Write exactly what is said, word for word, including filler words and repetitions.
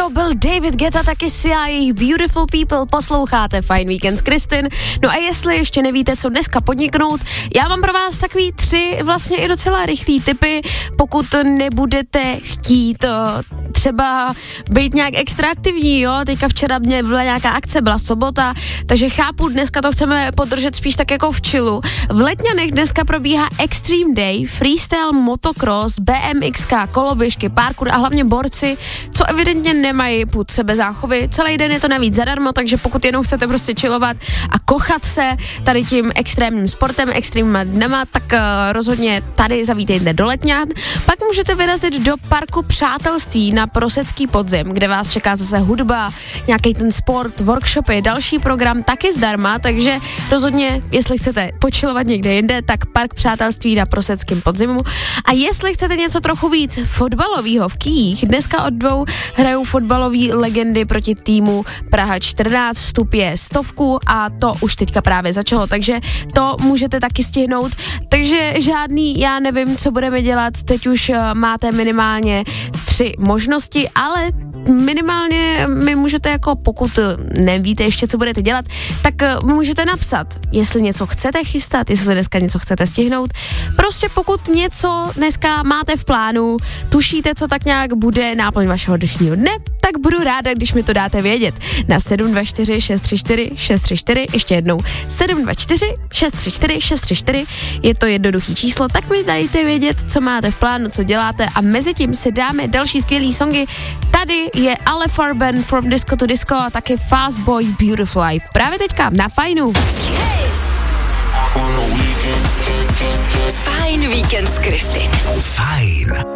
to byl David Guetta, taky Sia, jejich Beautiful People, posloucháte Fajn víkend s Kristin. No a jestli ještě nevíte, co dneska podniknout, já mám pro vás takový tři vlastně i docela rychlý tipy, pokud nebudete chtít třeba být nějak extra aktivní, jo, teďka včera mě byla nějaká akce, byla sobota, takže chápu, dneska to chceme podržet spíš tak jako v chillu. V Letňanech dneska probíhá Extreme Day, freestyle, motocross, bé em iks, koloběžky, parkour a hlavně borci, co evidentně nemají pud sebezáchovy. Celý den je to navíc zadarmo, takže pokud jenom chcete prostě chillovat a kochat se tady tím extrémním sportem, extrémníma dnema, tak uh, rozhodně tady zavítejte do Letňan. Pak můžete vyrazit do parku Přátelství na Prosecký podzim, kde vás čeká zase hudba, nějaký ten sport, workshopy, další program taky zdarma, takže rozhodně, jestli chcete počilovat někde jinde, tak park Přátelství na Proseckém podzimu. A jestli chcete něco trochu víc fotbalového v Kyjích, dneska od dvou hrajou fotbalový legendy proti týmu Praha čtrnáct, vstup je stovku a to už teďka právě začalo, takže to můžete taky stihnout. Takže žádný, já nevím, co budeme dělat, teď už máte minimálně tři možnosti, ale minimálně mi můžete jako, pokud nevíte ještě, co budete dělat, tak můžete napsat, jestli něco chcete chystat, jestli dneska něco chcete stihnout. Prostě pokud něco dneska máte v plánu, tušíte, co tak nějak bude náplň vašeho dnešního dne, tak budu ráda, když mi to dáte vědět. Na sedm dva čtyři šest tři čtyři šest tři čtyři, ještě jednou sedm dva čtyři šest tři čtyři šest tři čtyři, je to jednoduchý číslo, tak mi dajte vědět, co máte v plánu, co děláte a mezi tím si dáme další skvělý songy. Tady je Ale Farben From Disco to Disco a taky Fast Boy Beautiful Life. Právě teďka na Fajnu. Fajn víkend s Kristin. Fajn.